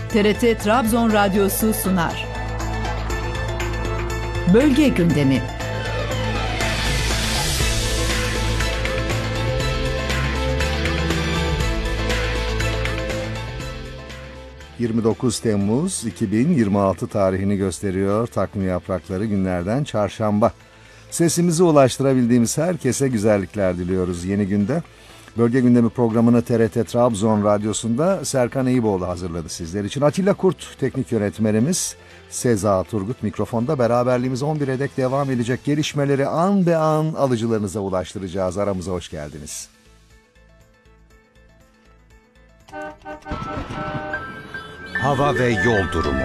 TRT Trabzon Radyosu sunar. Bölge gündemi. ...29 Temmuz 2026 tarihini gösteriyor. Takvim yaprakları günlerden çarşamba. Sesimizi ulaştırabildiğimiz herkese güzellikler diliyoruz yeni günde. Bölge gündemi programını TRT Trabzon Radyosu'nda Serkan Eyüboğlu hazırladı sizler için. Atilla Kurt teknik yönetmenimiz, Seza Turgut mikrofonda. Beraberliğimiz 11'e dek devam edecek. Gelişmeleri an be an alıcılarınıza ulaştıracağız. Aramıza hoş geldiniz. Hava ve yol durumu.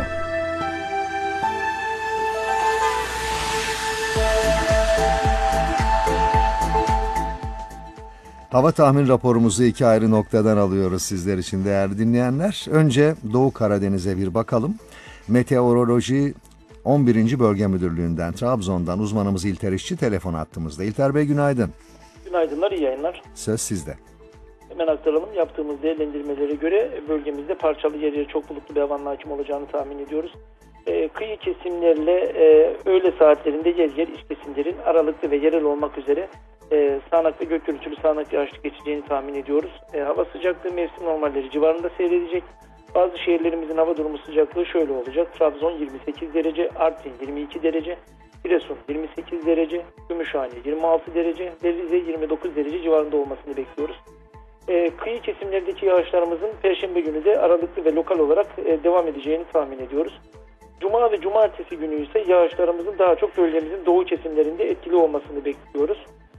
Hava tahmin raporumuzu iki ayrı noktadan alıyoruz sizler için değerli dinleyenler. Önce Doğu Karadeniz'e bir bakalım. Meteoroloji 11. Bölge Müdürlüğü'nden, Trabzon'dan uzmanımız İlter İşçi telefon hattımızda. İlter Bey günaydın. Günaydınlar, iyi yayınlar. Söz sizde. Hemen aktaralım. Yaptığımız değerlendirmelere göre bölgemizde parçalı yer çok bulutlu bir havanın hakim olacağını tahmin ediyoruz. Kıyı kesimlerle öğle saatlerinde yer iç kesimlerin aralıklı ve yerel olmak üzere sağanak ve gök gürültülü sağanak yağışlı geçeceğini tahmin ediyoruz. Hava sıcaklığı mevsim normalleri civarında seyredecek. Bazı şehirlerimizin hava durumu sıcaklığı şöyle olacak. Trabzon 28 derece, Artvin 22 derece, Giresun 28 derece, Gümüşhane 26 derece ve Rize 29 derece civarında olmasını bekliyoruz. Kıyı kesimlerdeki yağışlarımızın Perşembe günü de aralıklı ve lokal olarak devam edeceğini tahmin ediyoruz. Cuma ve Cumartesi günü ise yağışlarımızın daha çok bölgemizin doğu kesimlerinde etkili olmasını bekliyoruz.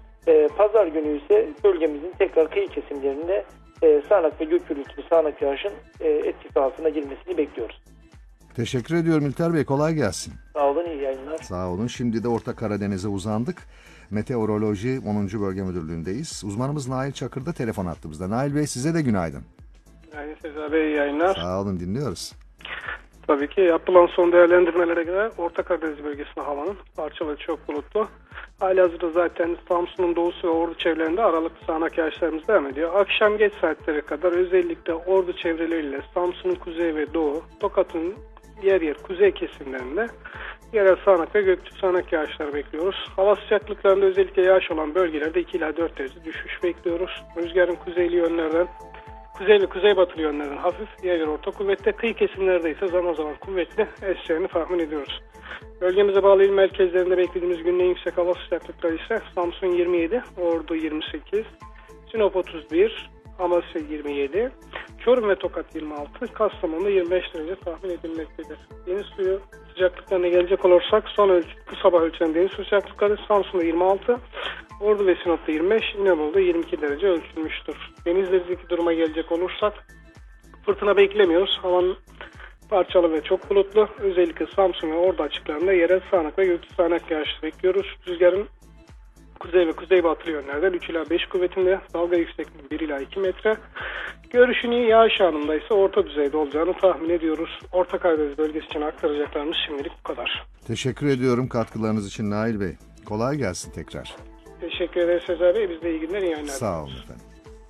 Pazar günü ise bölgemizin tekrar kıyı kesimlerinde sağanak ve gök gürültülü sağanak yağışın etkisi altına girmesini bekliyoruz. Teşekkür ediyorum İlter Bey, kolay gelsin. Sağ olun, iyi yayınlar. Sağ olun. Şimdi de Orta Karadeniz'e uzandık. Meteoroloji 10. Bölge Müdürlüğü'ndeyiz. Uzmanımız Nail Çakır da telefon hattımızda. Nail Bey size de günaydın. Yani Seza Bey iyi yayınlar. Sağ olun, dinliyoruz. Tabii ki yapılan son değerlendirmelere göre Orta Karadeniz bölgesinde havanın parçalı ve çok bulutlu. Halihazırda zaten Samsun'un doğusu ve Ordu çevrelerinde aralıklı sağanak yağışlarımız devam ediyor. Akşam geç saatlere kadar özellikle Ordu çevreleriyle Samsun'un kuzey ve doğu, Tokat'ın yer yer kuzey kesimlerinde yerel sağanak ve göktürk sağanak yağışlar bekliyoruz. Hava sıcaklıklarında özellikle yağış olan bölgelerde 2 ila 4 derece düşüş bekliyoruz. Rüzgarın kuzeyli yönlerden, kuzey ve kuzeybatılı yönlerden hafif, yer yer orta kuvvetli, kıyı kesimlerde ise zaman zaman kuvvetli eseceğini tahmin ediyoruz. Bölgemize bağlı il merkezlerinde beklediğimiz günün en yüksek hava sıcaklıkları ise Samsun 27, Ordu 28, Sinop 31, Amasya 27, Çorum ve Tokat 26, Kastamonu'da 25 derece tahmin edilmektedir. Deniz suyu sıcaklıklarına gelecek olursak bu sabah ölçülen deniz su sıcaklıkları Samsun'da 26, Ordu ve Sinop'ta 25, İnebolu'da 22 derece ölçülmüştür. Denizlerdeki duruma gelecek olursak fırtına beklemiyoruz. Havanın parçalı ve çok bulutlu. Özellikle Samsun ve Ordu açıklarında yerel sağanak ve göktürk sağanak yağışı bekliyoruz. Rüzgarın kuzey ve kuzeybatılı yönlerden 3 ila 5 kuvvetinde, dalga yüksekliği 1 ila 2 metre. Görüşün iyi, yağış anında ise orta düzeyde olacağını tahmin ediyoruz. Orta Karadeniz bölgesi için aktaracaklarımız şimdilik bu kadar. Teşekkür ediyorum katkılarınız için Nail Bey. Kolay gelsin tekrar. Teşekkür ederiz Sezer Bey. Biz de iyi günler, iyi yayınlar. Sağ olun efendim.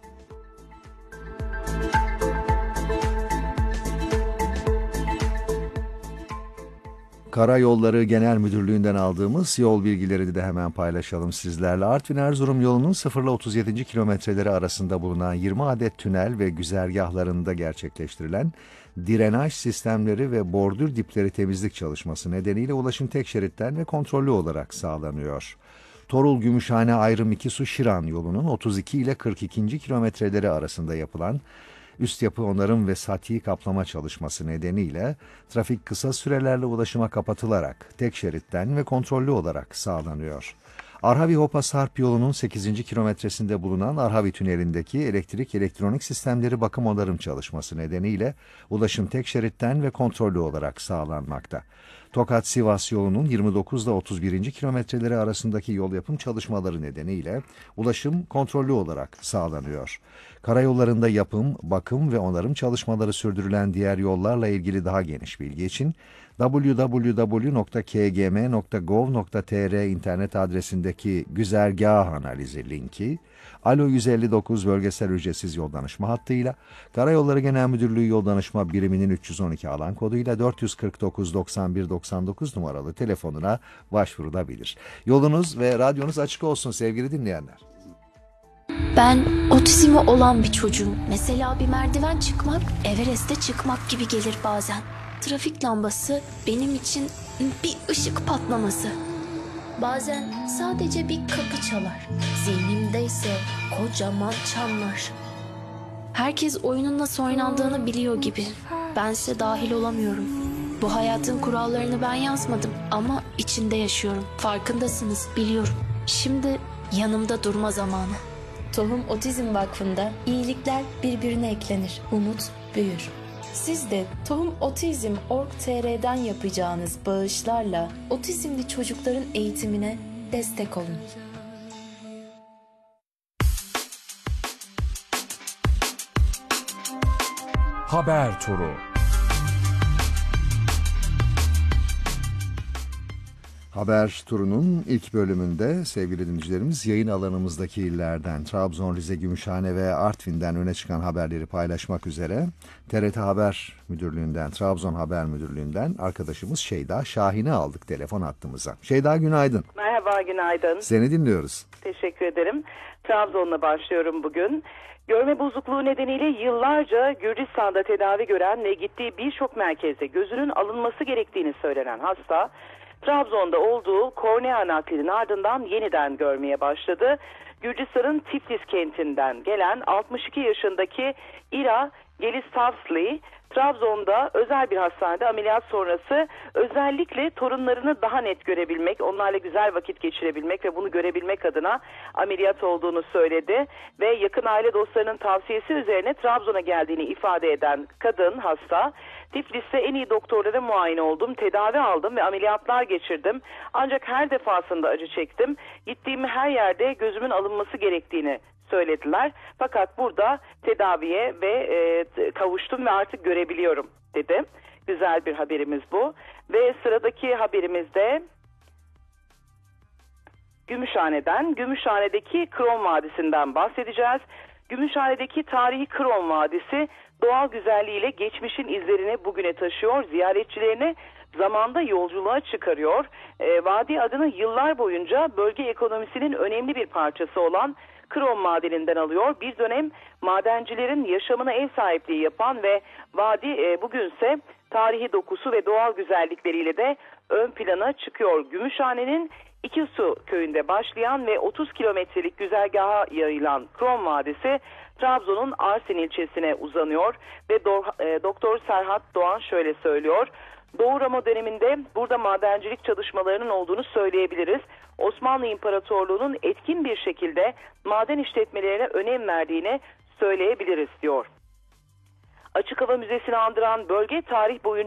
Karayolları Genel Müdürlüğü'nden aldığımız yol bilgileri de hemen paylaşalım sizlerle. Artvin-Erzurum yolunun 0 ile 37. kilometreleri arasında bulunan 20 adet tünel ve güzergahlarında gerçekleştirilen drenaj sistemleri ve bordür dipleri temizlik çalışması nedeniyle ulaşım tek şeritten ve kontrollü olarak sağlanıyor. Torul-Gümüşhane Ayrım 2 Su-Şiran yolunun 32 ile 42. kilometreleri arasında yapılan üst yapı onarım ve sati kaplama çalışması nedeniyle trafik kısa sürelerle ulaşıma kapatılarak tek şeritten ve kontrollü olarak sağlanıyor. Arhavi-Hopa Sarp yolunun 8. kilometresinde bulunan Arhavi Tüneli'ndeki elektrik elektronik sistemleri bakım onarım çalışması nedeniyle ulaşım tek şeritten ve kontrollü olarak sağlanmakta. Tokat-Sivas yolunun 29 ile 31. kilometreleri arasındaki yol yapım çalışmaları nedeniyle ulaşım kontrollü olarak sağlanıyor. Karayollarında yapım, bakım ve onarım çalışmaları sürdürülen diğer yollarla ilgili daha geniş bilgi için www.kgm.gov.tr internet adresindeki güzergah analizi linki, Alo 159 bölgesel ücretsiz yol danışma hattıyla, Karayolları Genel Müdürlüğü Yol Danışma Biriminin 312 alan koduyla 449 91 99 numaralı telefonuna başvurulabilir. Yolunuz ve radyonuz açık olsun sevgili dinleyenler. Ben otizmi olan bir çocuğum. Mesela bir merdiven çıkmak, Everest'e çıkmak gibi gelir bazen. Trafik lambası benim için bir ışık patlaması. Bazen sadece bir kapı çalar. Zihnimde ise kocaman çanlar. Herkes oyunun nasıl oynandığını biliyor gibi. Bense dahil olamıyorum. Bu hayatın kurallarını ben yazmadım ama içinde yaşıyorum. Farkındasınız, biliyorum. Şimdi yanımda durma zamanı. Tohum Otizm Vakfı'nda iyilikler birbirine eklenir, umut büyür. Siz de tohumotizm.org.tr'den yapacağınız bağışlarla otizmli çocukların eğitimine destek olun. Haber turu. Haber turunun ilk bölümünde sevgili dinleyicilerimiz yayın alanımızdaki illerden Trabzon, Rize, Gümüşhane ve Artvin'den öne çıkan haberleri paylaşmak üzere TRT Haber Müdürlüğü'nden, Trabzon Haber Müdürlüğü'nden arkadaşımız Şeyda Şahin'i aldık telefon hattımıza. Şeyda günaydın. Merhaba, günaydın. Seni dinliyoruz. Teşekkür ederim. Trabzon'la başlıyorum bugün. Görme bozukluğu nedeniyle yıllarca Gürcistan'da tedavi gören ve gittiği birçok merkezde gözünün alınması gerektiğini söylenen hasta, Trabzon'da olduğu kornea naklinin ardından yeniden görmeye başladı. Gürcistan'ın Tiflis kentinden gelen 62 yaşındaki İra Gelistavsli, Trabzon'da özel bir hastanede ameliyat sonrası özellikle torunlarını daha net görebilmek, onlarla güzel vakit geçirebilmek ve bunu görebilmek adına ameliyat olduğunu söyledi. Ve yakın aile dostlarının tavsiyesi üzerine Trabzon'a geldiğini ifade eden kadın hasta, Tiflis'te en iyi doktorlara muayene oldum, tedavi aldım ve ameliyatlar geçirdim. Ancak her defasında acı çektim. Gittiğim her yerde gözümün alınması gerektiğini söylediler. Fakat burada tedaviye ve kavuştum ve artık görebiliyorum dedi. Güzel bir haberimiz bu. Ve sıradaki haberimizde Gümüşhane'deki Krom Vadisi'nden bahsedeceğiz. Gümüşhane'deki tarihi Krom Vadisi doğal güzelliğiyle geçmişin izlerini bugüne taşıyor. Ziyaretçilerini zamanda yolculuğa çıkarıyor. Vadi adını yıllar boyunca bölge ekonomisinin önemli bir parçası olan Krom madeninden alıyor. Bir dönem madencilerin yaşamına ev sahipliği yapan ve vadi bugünse tarihi dokusu ve doğal güzellikleriyle de ön plana çıkıyor. Gümüşhane'nin İkisu köyünde başlayan ve 30 kilometrelik güzergaha yayılan Krom Vadisi Trabzon'un Arsin ilçesine uzanıyor ve Doktor Serhat Doğan şöyle söylüyor. Doğu Roma döneminde burada madencilik çalışmalarının olduğunu söyleyebiliriz. Osmanlı İmparatorluğu'nun etkin bir şekilde maden işletmelerine önem verdiğini söyleyebiliriz diyor. Açık hava müzesini andıran bölge tarih boyunca